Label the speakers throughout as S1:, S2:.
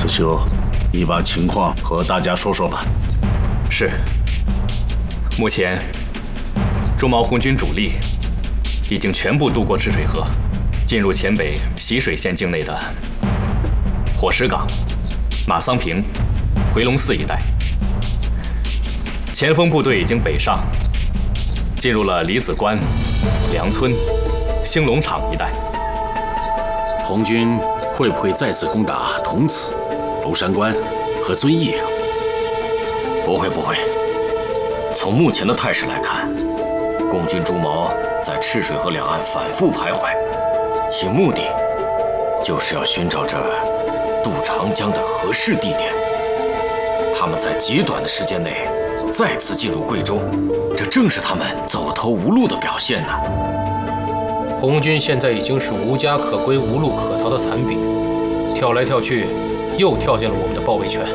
S1: 子修，你把情况和大家说说吧。
S2: 是。目前，朱毛红军主力已经全部渡过赤水河，进入黔北习水县境内的火石岗、马桑坪、回龙寺一带。前锋部队已经北上，进入了李子关、梁村、兴隆场一带。
S3: 红军会不会再次攻打桐梓、庐山关和遵义啊？
S4: 不会。从目前的态势来看，共军朱毛在赤水河两岸反复徘徊，其目的就是要寻找这渡长江的合适地点。他们在极短的时间内再次进入贵州，这正是他们走投无路的表现呢。
S5: 红军现在已经是无家可归、无路可逃的残兵，跳来跳去，又跳进了我们的包围圈。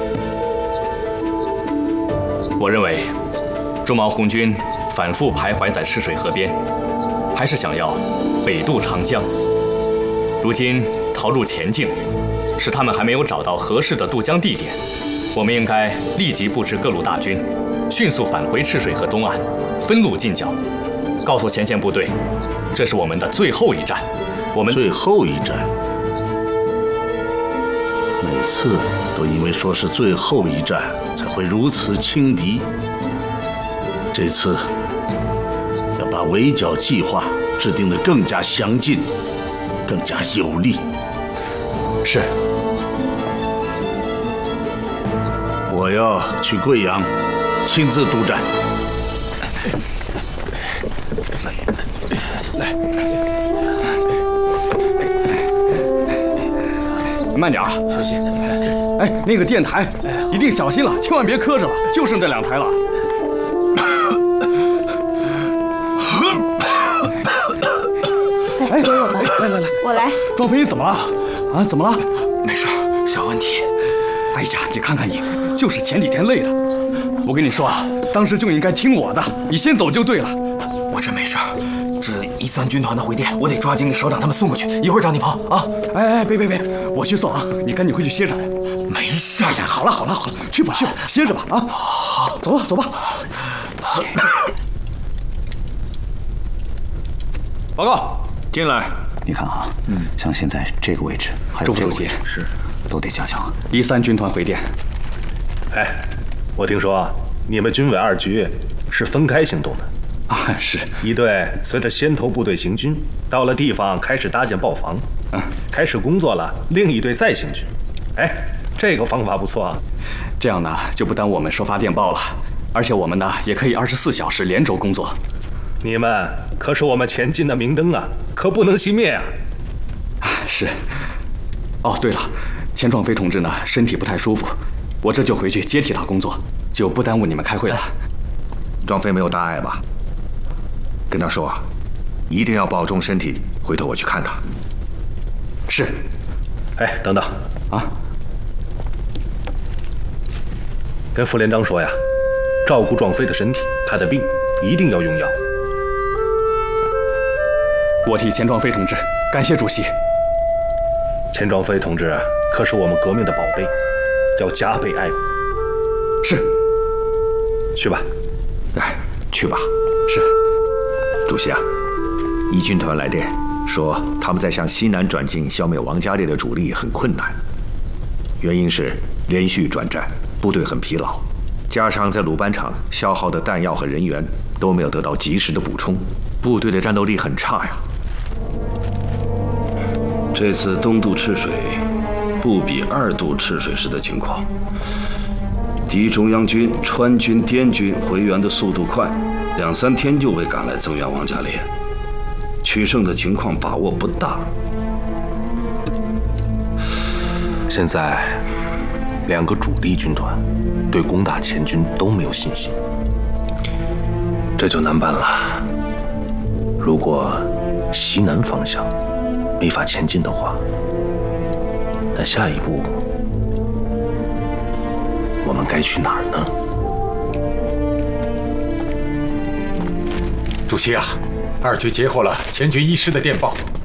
S2: 我认为，朱毛红军反复徘徊在赤水河边，还是想要北渡长江。如今逃入黔境，是他们还没有找到合适的渡江地点。我们应该立即布置各路大军，迅速返回赤水河东岸，分路进剿，告诉前线部队，这是我们的最后一战。我们
S1: 最后一战，每次都因为说是最后一战，才会如此轻敌。这次要把围剿计划制定得更加详尽，更加有力。
S2: 是。
S1: 我要去贵阳，亲自督战。
S6: 来，慢点啊，
S5: 小心！
S6: 哎，那个电台一定小心了，千万别磕着了，就剩这2台了。哎，来，
S7: 我来。
S6: 庄飞，你怎么了？啊，怎么了？
S4: 没事，小问题。
S6: 哎呀，你看看你，就是前几天累的。我跟你说啊，当时就应该听我的，你先走就对了。
S4: 我这没事，这1、3军团的回电，我得抓紧给首长他们送过去，一会儿找你碰啊。
S6: 哎，别，我去送啊，你赶紧回去歇着。
S4: 没事。
S6: 哎呀，好了，去吧，歇着吧啊。好，走吧。报告，
S3: 进来。
S8: 你看啊，像现在这个位置，还有这个位置，
S3: 是
S8: 都得加强。
S6: 1、3军团回电。
S9: 哎，我听说你们军委2局是分开行动的。
S6: 啊，是
S9: 一队随着先头部队行军，到了地方开始搭建豹房，开始工作了，另一队再行军。哎，这个方法不错啊。
S6: 这样呢，就不耽误我们收发电报了，而且我们呢也可以24小时连轴工作。
S9: 你们可是我们前进的明灯啊，可不能熄灭啊！
S6: 是。哦，对了，钱壮飞同志呢身体不太舒服，我这就回去接替他工作，就不耽误你们开会了。
S10: 壮飞没有大碍吧？跟他说啊，一定要保重身体，回头我去看他。
S6: 是。
S9: 哎，等等
S6: 啊，
S9: 跟副连长说呀，照顾壮飞的身体，他的病一定要用药。
S6: 我替钱壮飞同志感谢主席。
S9: 钱壮飞同志可是我们革命的宝贝，要加倍爱护。
S6: 是。
S9: 去吧。
S10: 哎，去吧。
S6: 是。
S10: 主席啊，1军团来电说他们在向西南转进消灭王家烈的主力很困难，原因是连续转战，部队很疲劳，加上在鲁班场消耗的弹药和人员都没有得到及时的补充，部队的战斗力很差呀。
S11: 这次东渡赤水不比2渡赤水时的情况，敌中央军、川军、滇军回援的速度快，2、3天就会赶来增援王家烈，取胜的情况把握不大。
S12: 现在2个主力军团对攻打黔军都没有信心，这就难办了。如果西南方向没法前进的话，那下一步我们该去哪儿呢？
S13: 主席啊，2局截获了黔军1师的电报，